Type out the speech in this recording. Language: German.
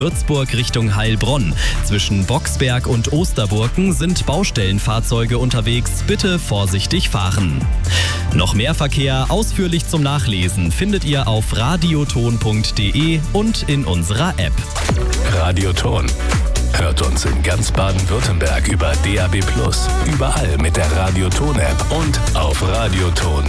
Würzburg Richtung Heilbronn. Zwischen Boxberg und Osterburken sind Baustellenfahrzeuge unterwegs. Bitte vorsichtig fahren. Noch mehr Verkehr ausführlich zum Nachlesen findet ihr auf radioton.de und in unserer App. Radioton. Hört uns in ganz Baden-Württemberg über DAB+, überall mit der Radioton-App und auf radioton.de.